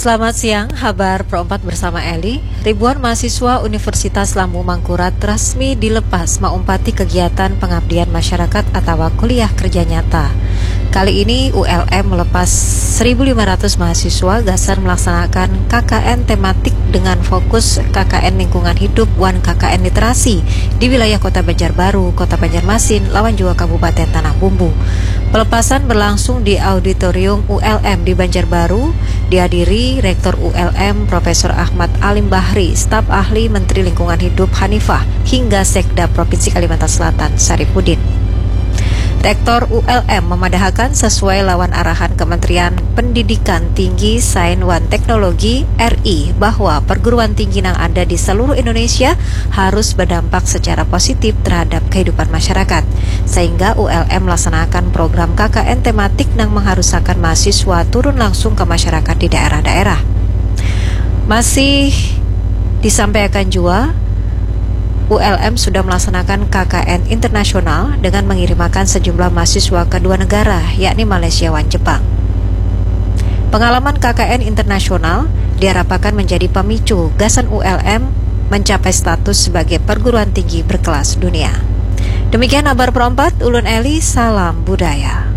Selamat siang, kabar Pro 4 bersama Eli. Ribuan mahasiswa Universitas Lambung Mangkurat resmi dilepas mengumpati kegiatan pengabdian masyarakat atau kuliah kerja nyata. Kali ini ULM melepas 1.500 mahasiswa gasan melaksanakan KKN tematik dengan fokus KKN Lingkungan Hidup One KKN Literasi di wilayah Kota Banjarbaru, Kota Banjarmasin, lawan juga Kabupaten Tanah Bumbu. Pelepasan berlangsung di Auditorium ULM di Banjarbaru, dihadiri Rektor ULM Profesor Ahmad Alim Bahri, staf ahli Menteri Lingkungan Hidup Hanifah, hingga Sekda Provinsi Kalimantan Selatan Sarifudin. Rektor ULM memadahkan sesuai lawan arahan Kementerian Pendidikan Tinggi, Sains dan Teknologi RI bahwa perguruan tinggi yang ada di seluruh Indonesia harus berdampak secara positif terhadap kehidupan masyarakat, sehingga ULM melaksanakan program KKN tematik yang mengharuskan mahasiswa turun langsung ke masyarakat di daerah-daerah. Masih disampaikan juga, ULM sudah melaksanakan KKN internasional dengan mengirimkan sejumlah mahasiswa ke dua negara, yakni Malaysia dan Jepang. Pengalaman KKN internasional diharapkan menjadi pemicu gasan ULM mencapai status sebagai perguruan tinggi berkelas dunia. Demikian kabar Pro 4, Ulun Eli, salam budaya.